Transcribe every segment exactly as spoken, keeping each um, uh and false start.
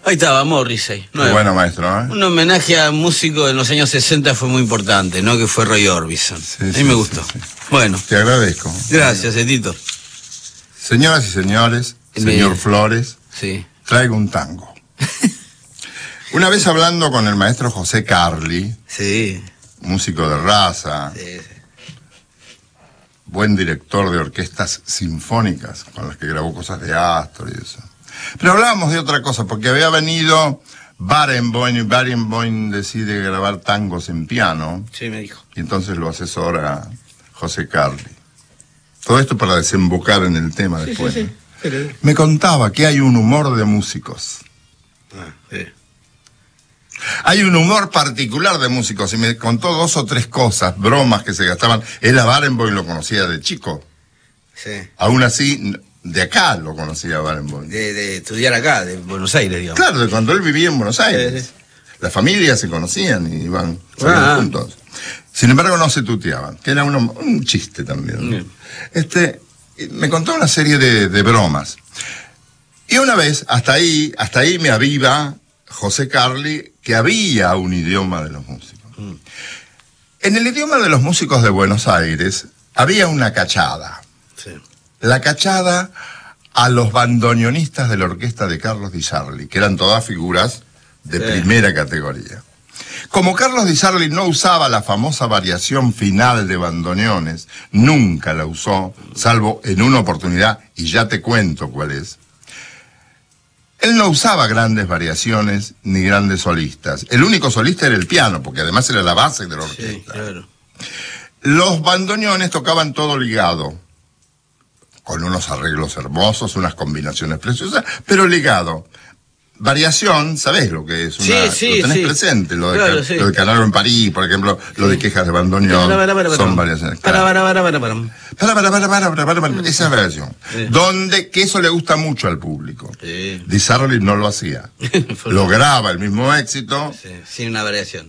Ahí estaba, Morrissey. Qué bueno, maestro, ¿eh? Un homenaje a un músico de los años sesenta fue muy importante, ¿no? Que fue Roy Orbison. Sí, a mí sí, me gustó. Sí, sí. Bueno. Te agradezco. Gracias, Edito. Señoras y señores, señor Me... Flores, sí. traigo un tango. Una vez hablando con el maestro José Carli, sí. músico de raza, sí, sí. buen director de orquestas sinfónicas, con las que grabó cosas de Astor y eso. Pero hablábamos de otra cosa, porque había venido Barenboim y Barenboim decide grabar tangos en piano. Sí, me dijo. Y entonces lo asesora José Carli. Todo esto para desembocar en el tema sí, después. Sí, sí. Pero... Me contaba que hay un humor de músicos. Ah, sí. Hay un humor particular de músicos y me contó dos o tres cosas, bromas que se gastaban. Él a Barenboim lo conocía de chico. Sí. Aún así, de acá lo conocía Barenboim. De, de estudiar acá, de Buenos Aires, digamos. Claro, de cuando él vivía en Buenos Aires. Sí, sí. Las familias se conocían y iban ah. juntos. Sin embargo, no se tuteaban, que era uno, un chiste también. Bien. Este, me contó una serie de, de bromas. Y una vez, hasta ahí, hasta ahí me aviva José Carli, que había un idioma de los músicos. Mm. En el idioma de los músicos de Buenos Aires había una cachada. Sí. La cachada a los bandoneonistas de la orquesta de Carlos Di Sarli, que eran todas figuras de sí. primera categoría. Como Carlos Di Sarli no usaba la famosa variación final de bandoneones, nunca la usó, salvo en una oportunidad, y ya te cuento cuál es. Él no usaba grandes variaciones ni grandes solistas. El único solista era el piano, porque además era la base de la orquesta. Sí, claro. Los bandoneones tocaban todo ligado, con unos arreglos hermosos, unas combinaciones preciosas, pero ligado. Variación, ¿sabés lo que es? Una, sí, sí, lo tenés sí. presente, lo de, claro, ca, sí. lo de Canaro en París, por ejemplo, sí. lo de quejas de bandoneón, para, para, para, para, son variaciones. Para, para, para, para, para. Para, para, para, para, para, para, para. Esa es variación. Sí. Donde, que eso le gusta mucho al público. Sí. Di Sarli no lo hacía. Lograba el mismo éxito. Sí, sin una variación.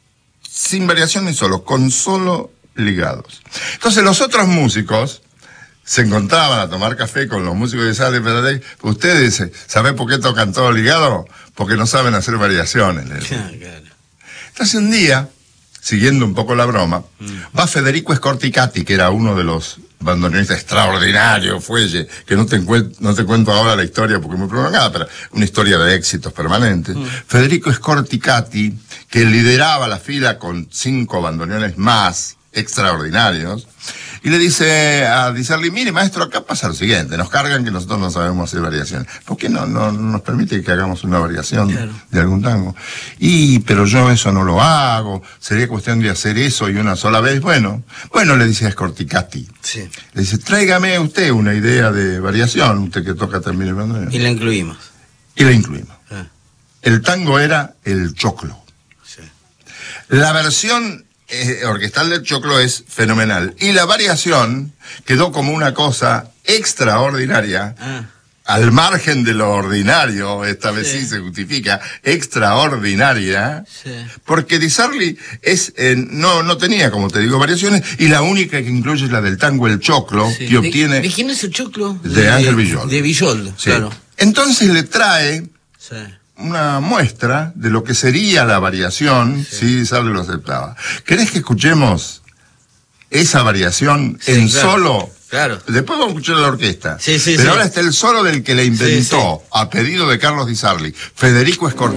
Sin variación ni solo, con solo ligados. Entonces los otros músicos se encontraban a tomar café con los músicos de Sarli, pero ustedes, ¿saben por qué tocan todo ligado? Porque no saben hacer variaciones. Claro, claro. Entonces un día, siguiendo un poco la broma, mm. va Federico Scorticati, que era uno de los bandoneonistas extraordinarios, fuelle, que no te, no te cuento ahora la historia porque es muy prolongada, pero una historia de éxitos permanentes. Mm. Federico Scorticati, que lideraba la fila con cinco bandoneones más extraordinarios, y le dice a Di Sarli, mire maestro, acá pasa lo siguiente, nos cargan que nosotros no sabemos hacer variaciones. ¿Por qué no, no, no nos permite que hagamos una variación claro. de algún tango? Y, pero yo eso no lo hago, sería cuestión de hacer eso y una sola vez. Bueno, bueno, le dice a Scorticati. Sí. Le dice, tráigame usted una idea de variación, usted que toca también el bandoneón. Y la incluimos. Y la incluimos. Ah. El tango era el choclo. Sí. La versión Eh, orquestal del choclo es fenomenal. Y la variación quedó como una cosa extraordinaria, ah. al margen de lo ordinario, esta vez sí, sí se justifica, extraordinaria, sí. porque Di Sarli es, eh, no, no tenía, como te digo, variaciones, y la única que incluye es la del tango El Choclo, sí. que obtiene... ¿De, ¿De quién es el choclo? De, de Ángel Villoldo. De Villoldo, sí. claro. Entonces le trae... Sí. una muestra de lo que sería la variación sí. si Di Sarli lo aceptaba. ¿Querés que escuchemos esa variación sí, en claro, solo? Claro. Después vamos a escuchar la orquesta. Sí, sí, Pero sí. ahora está el solo del que le inventó, sí, sí. a pedido de Carlos Di Sarli, Federico Scorticati.